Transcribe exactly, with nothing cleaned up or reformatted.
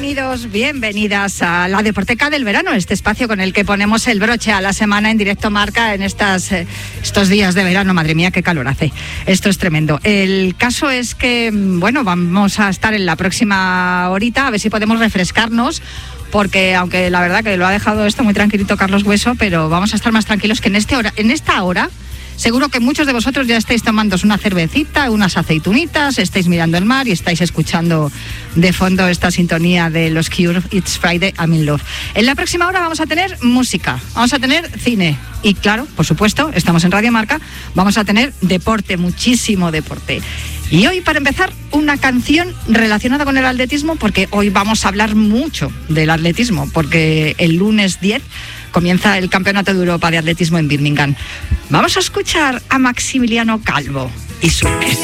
Bienvenidos, bienvenidas a la Deporteca del verano, este espacio con el que ponemos el broche a la semana en directo Marca en estas, eh, estos días de verano. Madre mía, qué calor hace. Esto es tremendo. El caso es que, bueno, vamos a estar en la próxima horita, a ver si podemos refrescarnos, porque aunque la verdad que lo ha dejado esto muy tranquilito Carlos Hueso, pero vamos a estar más tranquilos que en, este hora, en esta hora. Seguro que muchos de vosotros ya estáis tomando una cervecita, unas aceitunitas, estáis mirando el mar y estáis escuchando de fondo esta sintonía de los Cure, It's Friday, I'm in Love. En la próxima hora vamos a tener música, vamos a tener cine y claro, por supuesto, estamos en Radio Marca, vamos a tener deporte, muchísimo deporte. Y hoy, para empezar, una canción relacionada con el atletismo, porque hoy vamos a hablar mucho del atletismo, porque el lunes diez comienza el Campeonato de Europa de Atletismo en Birmingham. Vamos a escuchar a Maximiliano Calvo y su